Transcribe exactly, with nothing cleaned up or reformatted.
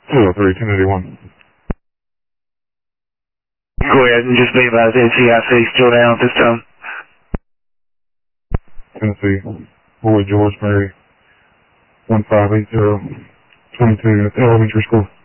two oh three, ten eighty-one. Go ahead and just be about N C I C still down at this time. Tennessee, Boy George Mary, one five eight zero, twenty-two at the elementary school.